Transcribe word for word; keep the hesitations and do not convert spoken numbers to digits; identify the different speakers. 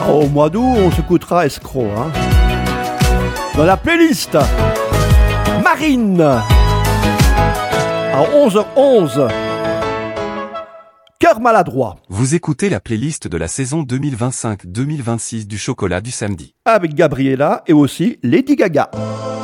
Speaker 1: Au mois d'août, on s'écoutera Escroc. Hein. Dans la playlist, Marine, à onze heures onze, Cœur maladroit.
Speaker 2: Vous écoutez la playlist de la saison deux mille vingt-cinq deux mille vingt-six du Chocolat du Samedi.
Speaker 1: Avec Gabriella et aussi Lady Gaga.